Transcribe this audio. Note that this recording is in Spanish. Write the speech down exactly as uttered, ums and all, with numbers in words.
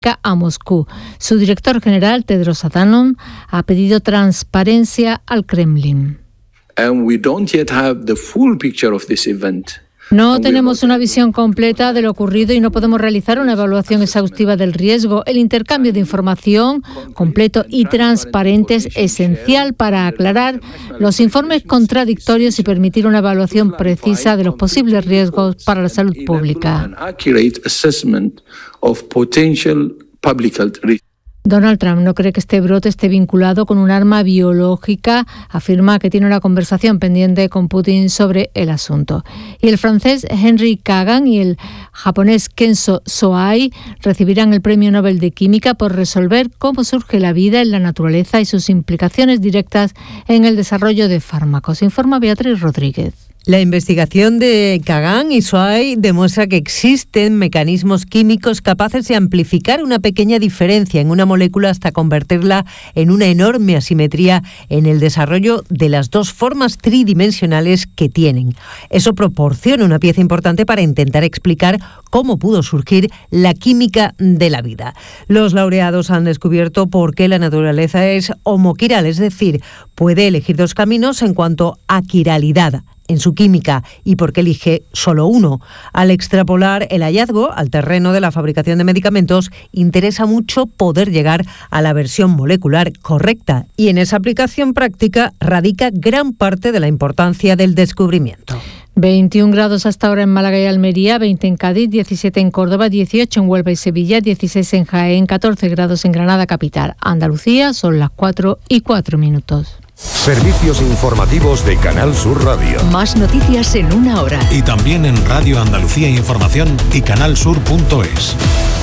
a Moscú. Su director general, Tedros Adhanom, ha pedido transparencia al Kremlin. And we don't yet have the full picture of this event. No tenemos una visión completa de lo ocurrido y no podemos realizar una evaluación exhaustiva del riesgo. El intercambio de información completo y transparente es esencial para aclarar los informes contradictorios y permitir una evaluación precisa de los posibles riesgos para la salud pública. Donald Trump no cree que este brote esté vinculado con un arma biológica. Afirma que tiene una conversación pendiente con Putin sobre el asunto. Y el francés Henry Kagan y el japonés Kenzo Soai recibirán el Premio Nobel de Química por resolver cómo surge la vida en la naturaleza y sus implicaciones directas en el desarrollo de fármacos. Informa Beatriz Rodríguez. La investigación de Kagan y Soai demuestra que existen mecanismos químicos capaces de amplificar una pequeña diferencia en una molécula hasta convertirla en una enorme asimetría en el desarrollo de las dos formas tridimensionales que tienen. Eso proporciona una pieza importante para intentar explicar cómo pudo surgir la química de la vida. Los laureados han descubierto por qué la naturaleza es homoquiral, es decir, puede elegir dos caminos en cuanto a quiralidad en su química y por qué elige solo uno. Al extrapolar el hallazgo al terreno de la fabricación de medicamentos, interesa mucho poder llegar a la versión molecular correcta y en esa aplicación práctica radica gran parte de la importancia del descubrimiento. veintiún grados hasta ahora en Málaga y Almería, veinte en Cádiz, diecisiete en Córdoba, dieciocho en Huelva y Sevilla, dieciséis en Jaén, catorce grados en Granada capital. Andalucía son las cuatro y cuatro minutos. Servicios informativos de Canal Sur Radio. Más noticias en una hora. Y también en Radio Andalucía Información y canal sur punto es.